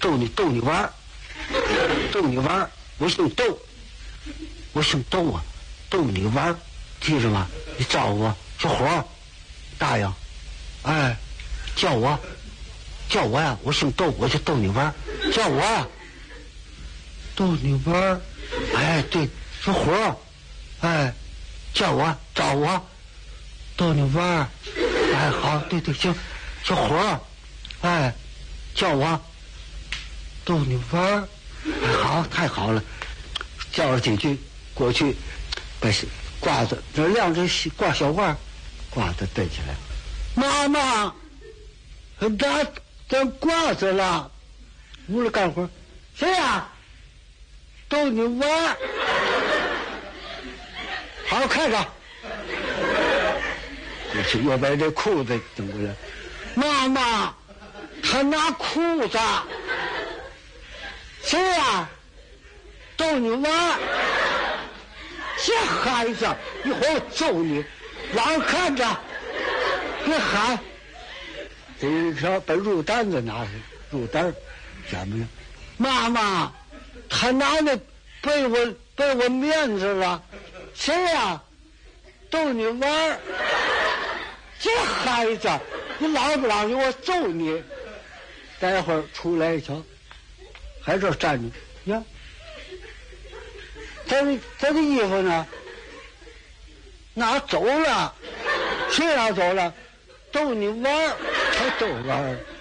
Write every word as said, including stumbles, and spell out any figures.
逗你逗你玩儿，逗你玩儿，我姓窦，我姓窦啊，逗你玩儿，记着吗？你找我小伙儿，大爷，哎，叫我，叫我呀，我姓窦，我就逗你玩儿，叫我呀，逗你玩儿，哎，对，小伙儿，哎，叫我，找我，逗你玩儿，哎，好，对对，行，小伙儿，哎，叫我，逗你玩儿，哎，好，太好了，叫了几句，过去，把褂子这晾着挂小褂，褂子蹬起来，妈妈，拿咱褂子了，屋里干活，谁呀？逗你玩儿，好好看着。我去，又把这裤子整过来，妈妈，他拿裤子，谁呀？逗你玩儿，这孩子，一会儿我揍你，往上看着，别喊。这一条把入单子拿出来，入单怎么样？妈妈，他拿那被我被我面子了，谁呀？逗你玩儿，这孩子，你老不老实，我揍你！待会儿出来一瞧，还这站着呀，他的他的衣服呢？拿走了，谁拿走了？逗你玩儿，还逗玩儿。